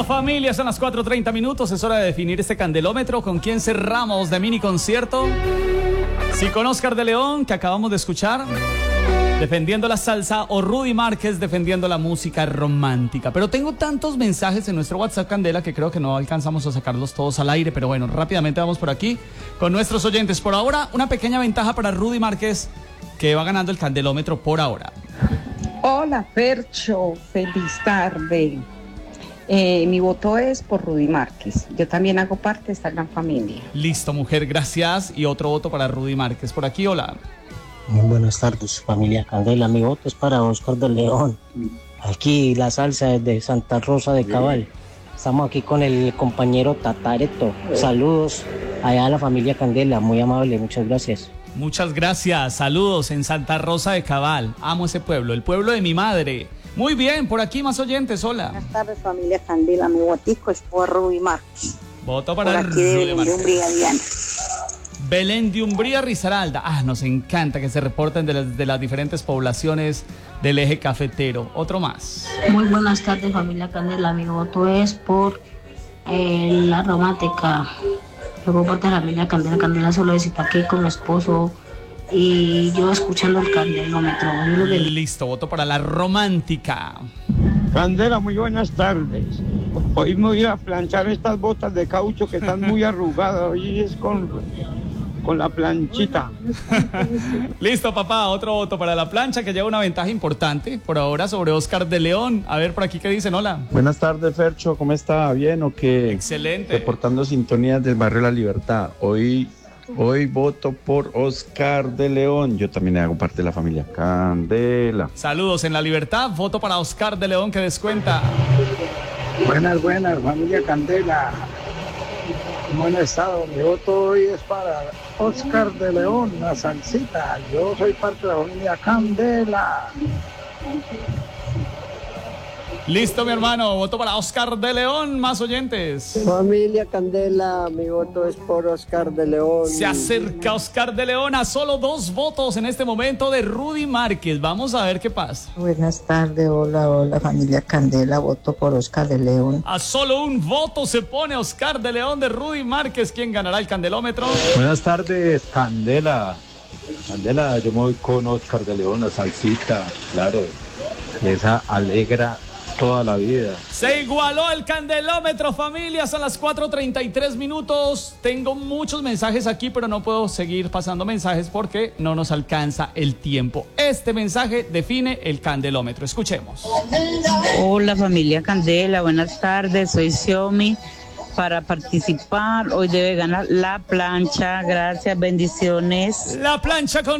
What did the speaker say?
Familia, son las 4:30. Es hora de definir este candelómetro. ¿Con quién cerramos de mini concierto? Si con Oscar de León, que acabamos de escuchar, defendiendo la salsa, o Rudy Márquez defendiendo la música romántica. Pero tengo tantos mensajes en nuestro WhatsApp Candela que creo que no alcanzamos a sacarlos todos al aire. Pero bueno, rápidamente vamos por aquí con nuestros oyentes. Por ahora, una pequeña ventaja para Rudy Márquez, que va ganando el candelómetro por ahora. Hola, Fercho, feliz tarde. Mi voto es por Rudy Márquez. Yo también hago parte de esta gran familia. Listo, mujer, gracias. Y otro voto para Rudy Márquez. Por aquí, hola. Muy buenas tardes, familia Candela. Mi voto es para Oscar de León. Aquí la salsa es de Santa Rosa de Cabal. Estamos aquí con el compañero Tatareto. Saludos allá a la familia Candela. Muy amable, muchas gracias. Muchas gracias. Saludos en Santa Rosa de Cabal. Amo ese pueblo, el pueblo de mi madre. Muy bien, por aquí más oyentes. Hola. Buenas tardes, familia Candela. Mi votico es por Rudy Márquez. Voto para por aquí de Rudy Márquez. Umbría, Diana. Belén de Umbría, Risaralda. Nos encanta que se reporten de las diferentes poblaciones del eje cafetero. Otro más. Muy buenas tardes, familia Candela. Mi voto es por la romántica. Yo por parte de la familia Candela. Candela solo visita aquí con mi esposo y yo escuchando el candelómetro. Listo, voto para la romántica. Candela, muy buenas tardes. Hoy me voy a planchar estas botas de caucho que están muy arrugadas. Hoy es con la planchita. Listo, papá, otro voto para la plancha, que lleva una ventaja importante por ahora sobre Oscar de León. A ver, por aquí, ¿qué dicen? Hola. Buenas tardes, Fercho, ¿cómo está? ¿Bien o qué? Excelente. Reportando sintonías del barrio La Libertad. Hoy voto por Oscar de León. Yo también hago parte de la familia Candela. Saludos en La Libertad. Voto para Oscar de León, que descuenta. Buenas, familia Candela. Buen estado. Mi voto hoy es para Oscar de León, la salsita. Yo soy parte de la familia Candela. Listo, mi hermano. Voto para Oscar de León. Más oyentes. Familia Candela, mi voto es por Oscar de León. Se acerca Oscar de León a solo 2 votos en este momento de Rudy Márquez. Vamos a ver qué pasa. Buenas tardes, hola, familia Candela. Voto por Oscar de León. A solo 1 voto se pone Oscar de León de Rudy Márquez. ¿Quién ganará el candelómetro? Buenas tardes, Candela. Candela, yo me voy con Oscar de León, la salsita, claro. Esa alegra toda la vida. Se igualó el candelómetro, familia. Son las 4:33. Tengo muchos mensajes aquí, pero no puedo seguir pasando mensajes porque no nos alcanza el tiempo. Este mensaje define el candelómetro. Escuchemos. Hola, familia Candela. Buenas tardes. Soy Xiomi. Para participar, hoy debe ganar la plancha. Gracias, bendiciones. La plancha con